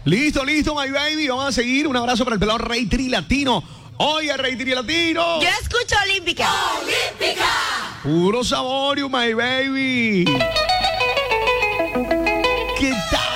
Listo, my baby. Vamos a seguir. Un abrazo para el pelado Rey Tri Latino. Oye, Rey Tri Latino. Yo escucho Olímpica. Olímpica. Puro saborio, my baby. ¿Qué tal?